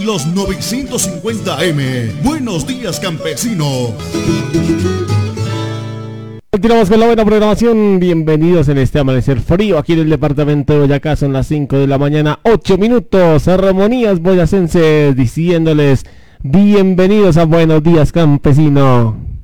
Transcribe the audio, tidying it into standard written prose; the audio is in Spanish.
Los 950M. Buenos días, campesino. Continuamos con la buena programación. Bienvenidos en este amanecer frío aquí en el departamento de Boyacá. Son las 5 de la mañana, 8 minutos. Armonías boyacenses diciéndoles bienvenidos a Buenos días, campesino.